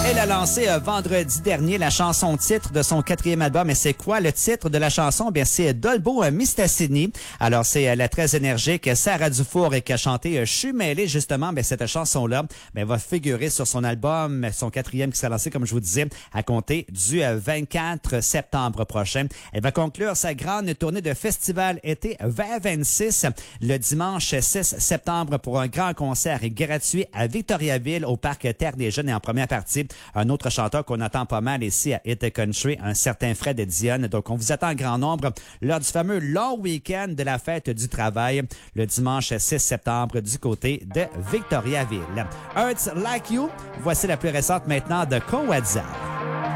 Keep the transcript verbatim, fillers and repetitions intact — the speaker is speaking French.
Elle a lancé euh, vendredi dernier la chanson titre de son quatrième album. Et c'est quoi le titre de la chanson? Bien, c'est Dolbo euh, Mistassini. Alors, c'est euh, la très énergique Sarah Dufour qui a chanté euh, Je suis mêlé, justement. Bien, cette chanson-là bien, va figurer sur son album, son quatrième qui sera lancé, comme je vous disais, à compter du euh, vingt-quatre septembre prochain. Elle va conclure sa grande tournée de festival été vingt vingt-six le dimanche six septembre pour un grand concert gratuit à Victoriaville au Parc Terre des Jeunes. Et en première partie, un autre chanteur qu'on attend pas mal ici à Hit Country, un certain Fred Dionne. Donc, on vous attend en grand nombre lors du fameux long week-end de la fête du travail le dimanche six septembre du côté de Victoriaville. Hurts Like You, voici la plus récente maintenant de Kowadza.